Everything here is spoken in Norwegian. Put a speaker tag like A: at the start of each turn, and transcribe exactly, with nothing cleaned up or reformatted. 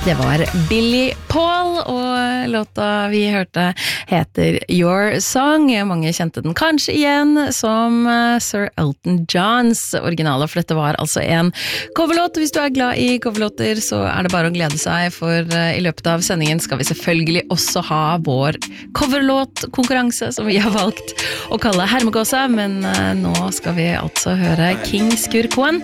A: Det var Billy Paul, og låta vi hørte heter Your Song. Mange kjente den kanskje igjen som Sir Elton Johns originale, for dette var altså en coverlåt. Hvis du er glad i coverlåter, så er det bare å glede seg, for i løpet av sendingen skal vi selvfølgelig også ha vår coverlåt-konkurranse, som vi har valgt å kalle Hermegåsa, men nå skal vi altså høre King Skurkoen.